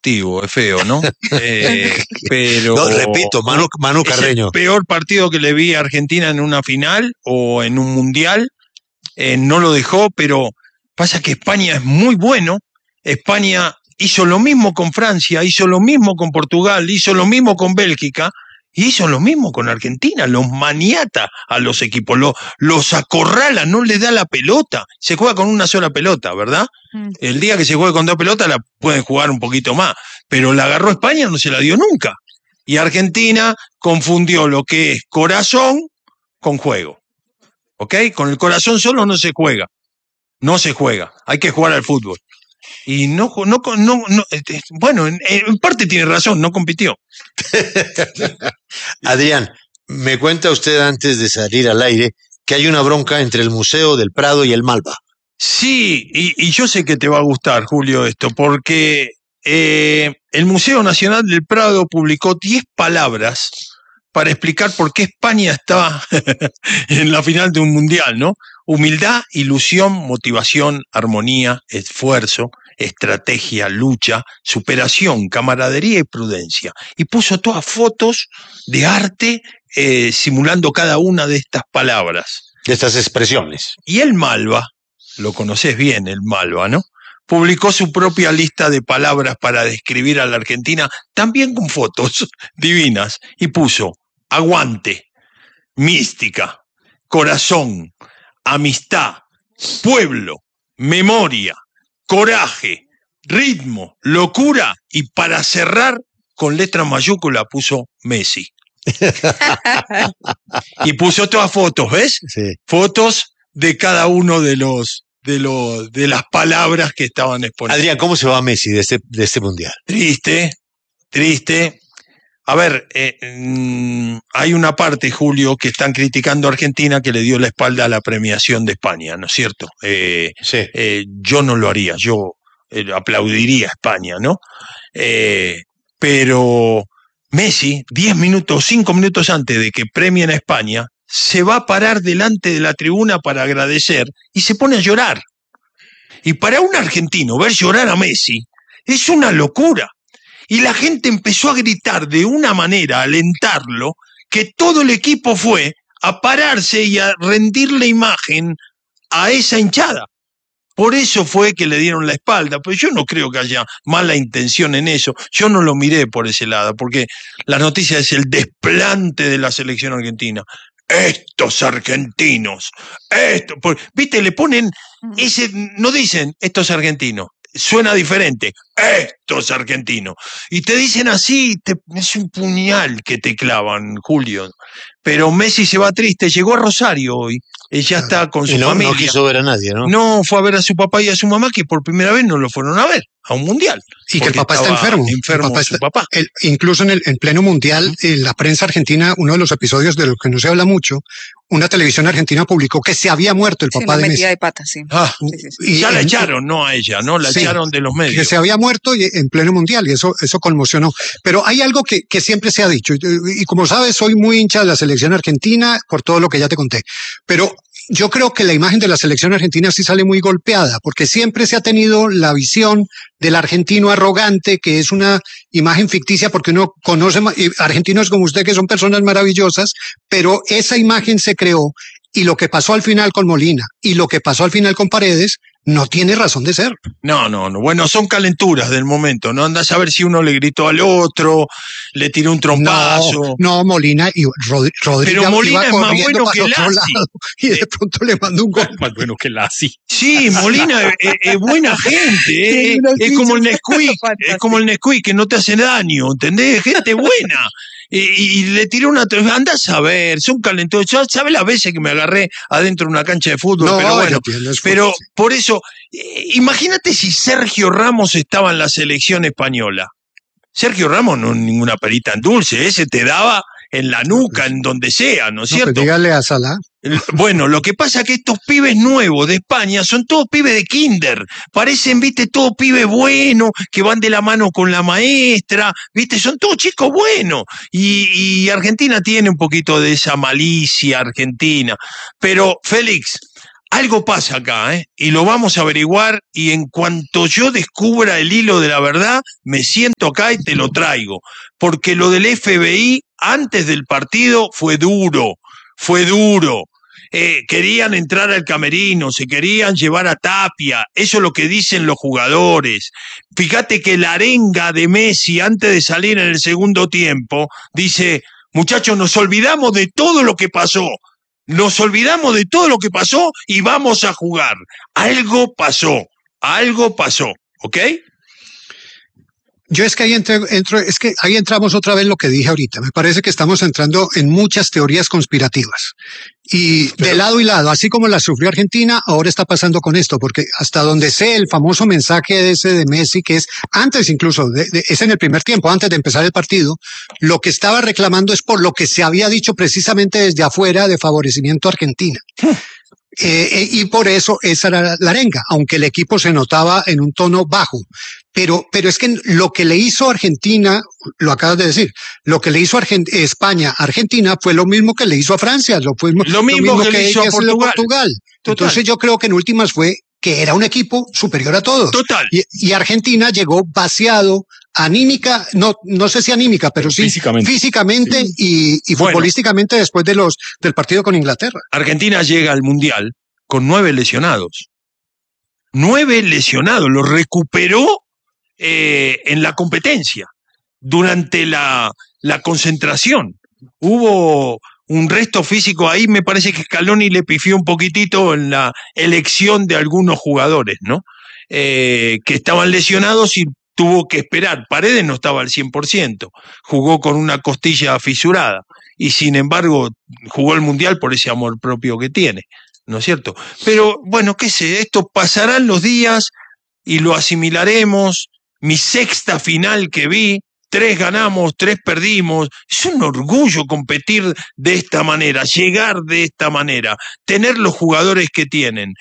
deportivo, es feo, ¿no? Pero no, repito, Manu Carreño. Es el peor partido que le vi a Argentina en una final o en un mundial. No lo dejó, pero pasa que España es muy bueno. España hizo lo mismo con Francia, hizo lo mismo con Portugal, hizo lo mismo con Bélgica, y hizo lo mismo con Argentina. Los maniata a los equipos, los acorrala, no le da la pelota. Se juega con una sola pelota, ¿verdad? El día que se juegue con 2 pelotas la pueden jugar un poquito más, pero la agarró España, no se la dio nunca. Y Argentina confundió lo que es corazón con juego. ¿Ok? Con el corazón solo no se juega. No se juega. Hay que jugar al fútbol. Y bueno, en parte tiene razón, no compitió. Adrián, me cuenta usted antes de salir al aire que hay una bronca entre el Museo del Prado y el Malva. Sí, y yo sé que te va a gustar, Julio, esto, porque el Museo Nacional del Prado publicó 10 palabras para explicar por qué España está en la final de un mundial, ¿no? Humildad, ilusión, motivación, armonía, esfuerzo, estrategia, lucha, superación, camaradería y prudencia. Y puso todas fotos de arte simulando cada una de estas palabras. De estas expresiones. Y el Malva, lo conoces bien, el Malva, ¿no? Publicó su propia lista de palabras para describir a la Argentina, también con fotos divinas, y puso aguante, mística, corazón, amistad, pueblo, memoria, coraje, ritmo, locura, y para cerrar, con letra mayúscula puso Messi. Y puso todas fotos, ¿ves? Sí. Fotos de cada uno de las palabras que estaban exponiendo. Adrián, ¿cómo se va Messi de este mundial? Triste. A ver, hay una parte, Julio, que están criticando a Argentina que le dio la espalda a la premiación de España, ¿no es cierto? Sí. Yo no lo haría, yo aplaudiría a España, ¿no? Pero Messi, 5 minutos antes de que premien a España, se va a parar delante de la tribuna para agradecer y se pone a llorar. Y para un argentino ver llorar a Messi es una locura. Y la gente empezó a gritar de una manera, a alentarlo, que todo el equipo fue a pararse y a rendirle imagen a esa hinchada. Por eso fue que le dieron la espalda, pero yo no creo que haya mala intención en eso. Yo no lo miré por ese lado, porque la noticia es el desplante de la selección argentina. Estos argentinos, viste, le ponen no dicen estos argentinos, suena diferente, estos argentinos, y te dicen así, es un puñal que te clavan, Julio. Pero Messi se va triste, llegó a Rosario hoy, ella está con su familia. No quiso ver a nadie, ¿no? No, fue a ver a su papá y a su mamá, que por primera vez no lo fueron a ver, a un mundial. Y que el papá está enfermo. Su papá. Incluso en pleno mundial, en la prensa argentina, uno de los episodios de los que no se habla mucho, una televisión argentina publicó que se había muerto el papá de Messi. Metida de pata, sí. Y ya la echaron, no a ella, ¿no? La echaron de los medios. Que se había muerto en pleno mundial, y eso conmocionó. Pero hay algo que siempre se ha dicho, y como sabes, soy muy hincha de la selección argentina por todo lo que ya te conté. Pero yo creo que la imagen de la selección argentina sí sale muy golpeada, porque siempre se ha tenido la visión del argentino arrogante, que es una imagen ficticia, porque uno conoce argentinos como usted, que son personas maravillosas, pero esa imagen se creó, y lo que pasó al final con Molina y lo que pasó al final con Paredes no tiene razón de ser. No. Bueno, son calenturas del momento. No andás a ver si uno le gritó al otro, le tiró un trompazo. No, Molina y Rodríguez. Pero Molina es más bueno que Lassi. Y de pronto le mandó un gol. Más bueno que Lassi. Sí, Molina es buena gente. Es como el Nesquik. Es como el Nesquik, que no te hace daño, ¿entendés? Gente buena. Y le tiró una... Andás a ver, son calenturas. ¿Sabes las veces que me agarré adentro de una cancha de fútbol? No, pero bueno, pero sí. por eso, imagínate si Sergio Ramos estaba en la selección española. Sergio Ramos no es ninguna perita en dulce, ese te daba en la nuca, en donde sea, ¿no es cierto? Pues dígale a Salah. Bueno, lo que pasa es que estos pibes nuevos de España son todos pibes de kinder, parecen, viste, todos pibes buenos, que van de la mano con la maestra, viste, son todos chicos buenos, y Argentina tiene un poquito de esa malicia argentina, pero Félix, algo pasa acá, y lo vamos a averiguar, y en cuanto yo descubra el hilo de la verdad, me siento acá y te lo traigo. Porque lo del FBI antes del partido fue duro. Querían entrar al camerino, se querían llevar a Tapia, eso es lo que dicen los jugadores. Fíjate que la arenga de Messi antes de salir en el segundo tiempo dice: muchachos, nos olvidamos de todo lo que pasó. Y vamos a jugar. Algo pasó, ¿ok? Yo es que ahí entramos otra vez lo que dije ahorita. Me parece que estamos entrando en muchas teorías conspirativas. Y de lado y lado, así como la sufrió Argentina, ahora está pasando con esto, porque hasta donde sé, el famoso mensaje ese de Messi, que es antes incluso, es en el primer tiempo, antes de empezar el partido, lo que estaba reclamando es por lo que se había dicho precisamente desde afuera de favorecimiento a Argentina. Y por eso esa era la arenga, aunque el equipo se notaba en un tono bajo. Pero es que lo que le hizo Argentina, lo acabas de decir, lo que le hizo España a Argentina fue lo mismo que le hizo a Francia, lo mismo que le hizo a Portugal. Entonces yo creo que en últimas fue que era un equipo superior a todos. Total. Y Argentina llegó vaciado, anímica, no sé si anímica, pero sí físicamente sí. Y futbolísticamente después del partido con Inglaterra. Argentina llega al Mundial con 9 lesionados. 9 lesionados, lo recuperó en la competencia. Durante la concentración hubo un resto físico ahí. Me parece que Scaloni le pifió un poquitito en la elección de algunos jugadores, ¿no? Que estaban lesionados y tuvo que esperar. Paredes no estaba al 100%, jugó con una costilla fisurada y sin embargo jugó el Mundial por ese amor propio que tiene, ¿no es cierto? Pero bueno, qué sé, esto pasarán los días y lo asimilaremos. Mi sexta final que vi, 3 ganamos, 3 perdimos. Es un orgullo competir de esta manera, llegar de esta manera, tener los jugadores que tienen.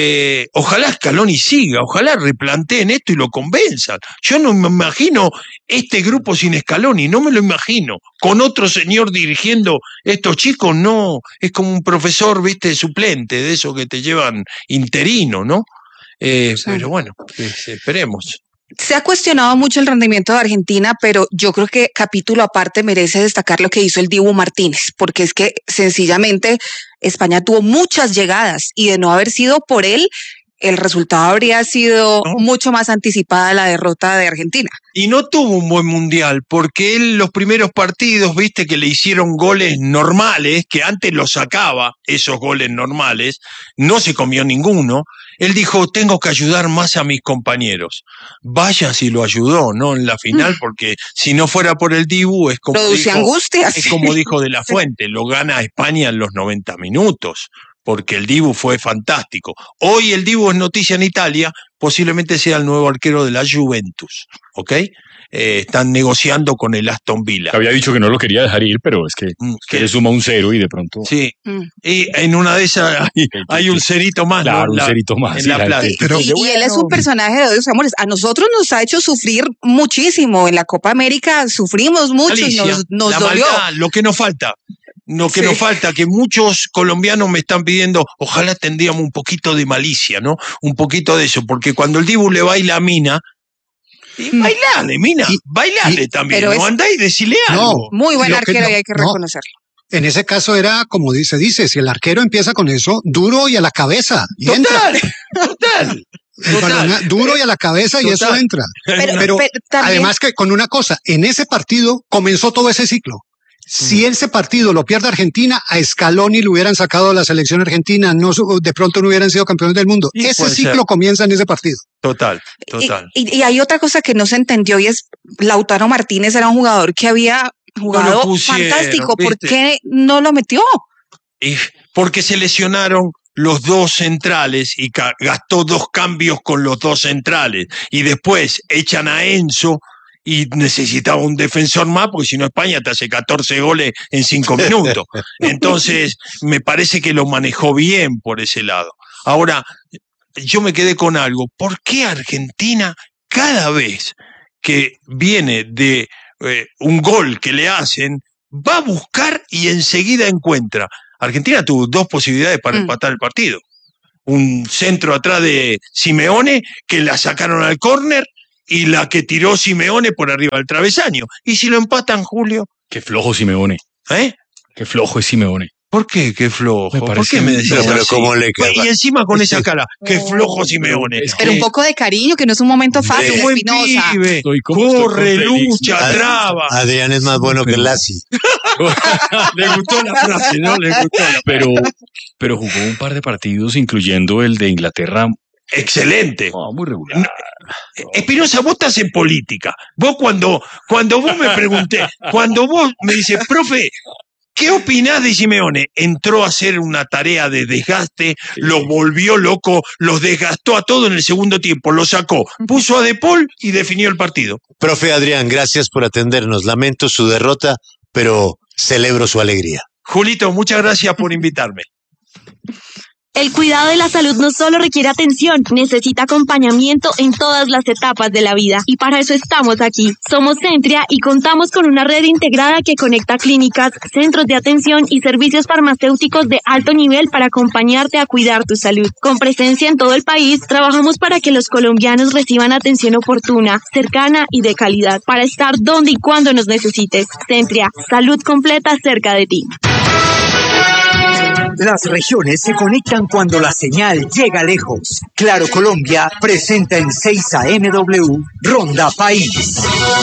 Ojalá Scaloni siga, ojalá replanteen esto y lo convenzan. Yo no me imagino este grupo sin Scaloni, no me lo imagino. Con otro señor dirigiendo estos chicos, no, es como un profesor, viste, suplente, de esos que te llevan interino, ¿no? Sí. Pero bueno, esperemos. Se ha cuestionado mucho el rendimiento de Argentina, pero yo creo que capítulo aparte merece destacar lo que hizo el Dibu Martínez, porque es que sencillamente España tuvo muchas llegadas y de no haber sido por él, el resultado habría sido mucho más anticipada la derrota de Argentina. Y no tuvo un buen mundial, porque él los primeros partidos, viste que le hicieron goles normales, que antes los sacaba, esos goles normales, no se comió ninguno. Él dijo, tengo que ayudar más a mis compañeros. Vaya si lo ayudó, ¿no? En la final, porque si no fuera por el Dibu, es como producía angustias. Es como dijo De La Fuente, lo gana España en los 90 minutos. Porque el Dibu fue fantástico. Hoy el Dibu es noticia en Italia, posiblemente sea el nuevo arquero de la Juventus, ¿ok? Están negociando con el Aston Villa. Había dicho que no lo quería dejar ir, pero es que le suma un 0 y de pronto... Sí, y en una de esas hay un cerito más. Claro, ¿no? un cerito más. En la plata. Y él es un personaje de odios amores. A nosotros nos ha hecho sufrir muchísimo. En la Copa América sufrimos mucho. Alicia, y nos dolió. Maldad, lo que nos falta. Nos falta, que muchos colombianos me están pidiendo, ojalá tendríamos un poquito de malicia, ¿no? Un poquito de eso, porque cuando el Dibu le baila a Mina, bailale, Mina, bailale también, no andá y decile algo. Muy buen arquero y hay que reconocerlo. En ese caso era, como se dice, si el arquero empieza con eso, duro y a la cabeza. Y total. El balón duro y a la cabeza y eso entra. Pero además que con una cosa, en ese partido comenzó todo ese ciclo. Si ese partido lo pierde Argentina, a Scaloni le hubieran sacado a la selección argentina, de pronto no hubieran sido campeones del mundo. Sí, ese ciclo comienza en ese partido. Total. Y hay otra cosa que no se entendió y es Lautaro Martínez era un jugador que había jugado fantástico. ¿Por qué no lo metió? Porque se lesionaron los 2 centrales y gastó 2 cambios con los 2 centrales. Y después echan a Enzo y necesitaba un defensor más, porque si no España te hace 14 goles en 5 minutos. Entonces, me parece que lo manejó bien por ese lado. Ahora, yo me quedé con algo. ¿Por qué Argentina, cada vez que viene de un gol que le hacen, va a buscar y enseguida encuentra? Argentina tuvo 2 posibilidades para empatar el partido. un centro atrás de Simeone, que la sacaron al córner y la que tiró Simeone por arriba del travesaño. ¿Y si lo empatan, Julio? Qué flojo Simeone. ¿Eh? Qué flojo es Simeone. ¿Por qué? Qué flojo. Me ¿Por parece qué me decís Pero así? ¿cómo le queda? Y encima con esa cara, qué flojo Simeone. Es Pero un poco de cariño, que no es un momento fácil, Qué buen Espinosa. pibe. Estoy Corre, con Félix. lucha, traba. Adrián es más bueno que Lassi. Le gustó la frase, ¿no? Le gustó la... Pero jugó un par de partidos, incluyendo el de Inglaterra. Excelente. Muy regular. Espinosa, vos estás en política. Vos cuando vos me pregunté, cuando vos me dices, profe, ¿qué opinás de Simeone? Entró a hacer una tarea de desgaste, los volvió loco, los desgastó a todo en el segundo tiempo, lo sacó, puso a De Paul y definió el partido. Profe Adrián, gracias por atendernos. Lamento su derrota, pero celebro su alegría. Julito, muchas gracias por invitarme. El cuidado de la salud no solo requiere atención, necesita acompañamiento en todas las etapas de la vida. Y para eso estamos aquí. Somos Centria y contamos con una red integrada que conecta clínicas, centros de atención y servicios farmacéuticos de alto nivel para acompañarte a cuidar tu salud. Con presencia en todo el país, trabajamos para que los colombianos reciban atención oportuna, cercana y de calidad, para estar donde y cuando nos necesites. Centria, salud completa cerca de ti. Las regiones se conectan cuando la señal llega lejos. Claro Colombia presenta en 6 AM W Ronda País.